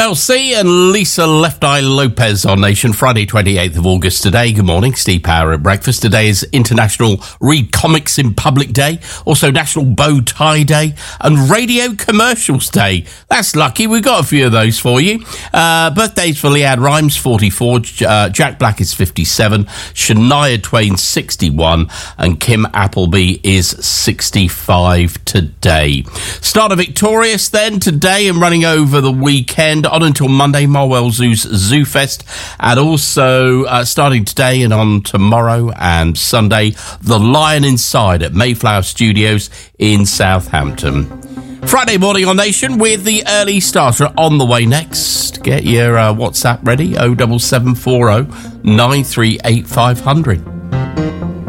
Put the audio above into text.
Mel C and Lisa Left Eye Lopez on Nation, Friday 28th of August today. Good morning, Steve Power at breakfast. Today is International Read Comics in Public Day, also National Bow Tie Day and Radio Commercials Day. That's lucky, we've got a few of those for you. Birthdays for Leanne Rimes, 44, Jack Black is 57, Shania Twain 61 and Kim Appleby is 65 today. Start of Victorious then today and running over the weekend on until Monday, Marwell Zoo's Zoo Fest, and also starting today and on tomorrow and Sunday, The Lion Inside at Mayflower Studios in Southampton. Friday morning on Nation with the early starter on the way next. Get your WhatsApp ready, 07740 938 500.